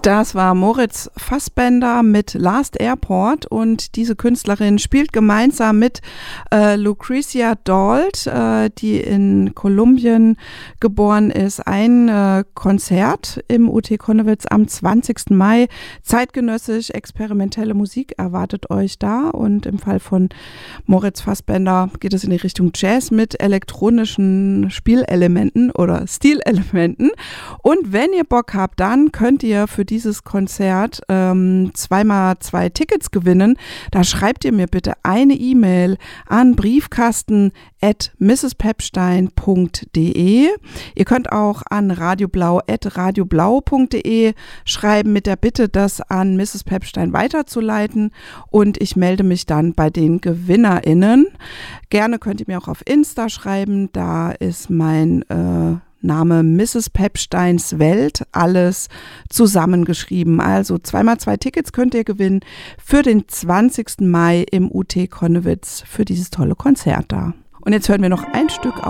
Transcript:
Das war Moritz Fassbender mit Last Airport und diese Künstlerin spielt gemeinsam mit Lucretia Dalt, die in Kolumbien geboren ist, ein Konzert im UT Connewitz am 20. Mai. Zeitgenössisch experimentelle Musik erwartet euch da und im Fall von Moritz Fassbender geht es in die Richtung Jazz mit elektronischen Spielelementen oder Stilelementen. Und wenn ihr Bock habt, dann könnt ihr für dieses Konzert 2x2 Tickets gewinnen. Da schreibt ihr mir bitte eine E-Mail an briefkasten@mrspepstein.de. Ihr könnt auch an radioblau@radioblau.de schreiben mit der Bitte, das an Mrs. Pepstein weiterzuleiten und ich melde mich dann bei den GewinnerInnen. Gerne könnt ihr mir auch auf Insta schreiben, da ist mein Name Mrs. Pepsteins Welt, alles zusammengeschrieben. Also 2x2 Tickets könnt ihr gewinnen für den 20. Mai im UT Connewitz für dieses tolle Konzert da. Und jetzt hören wir noch ein Stück